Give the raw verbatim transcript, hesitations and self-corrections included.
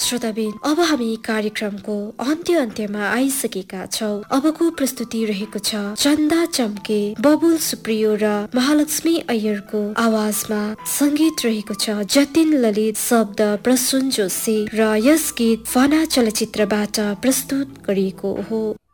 श्रोताबिन, अब हामी कार्यक्रमको अन्त्य अन्त्यमा आइसकेका छौं। अबको प्रस्तुति रहेको छ चन्दा चम्के, बबुल सुप्रियो र महालक्ष्मी अय्यरको आवाजमा संगीत रहेको छ जतिन ललित, शब्द प्रसून जोशी र यस गीत फना चलचित्रबाट प्रस्तुत गरिएको हो।